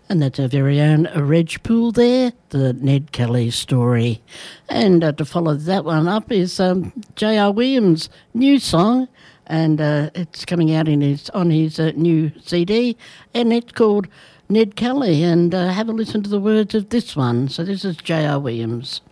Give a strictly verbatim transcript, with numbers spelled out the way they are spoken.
And that's our very own Reg Poole there, the Ned Kelly story. And uh, to follow that one up is um, J R Williams' new song, and uh, it's coming out in his on his uh, new C D, and it's called Ned Kelly. And uh, have a listen to the words of this one. So this is J R Williams.